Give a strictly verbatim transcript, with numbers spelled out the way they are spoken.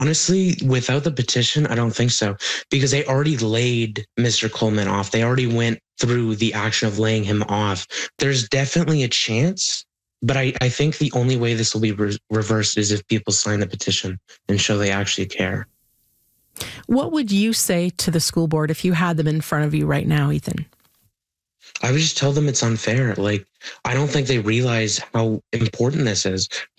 Honestly, without the petition, I don't think so, because they already laid Mister Coleman off. They already went through the action of laying him off. There's definitely a chance, but I, I think the only way this will be re- reversed is if people sign the petition and show they actually care. What would you say to the school board if you had them in front of you right now, Ethan? I would just tell them it's unfair. Like, I don't think they realize how important this is.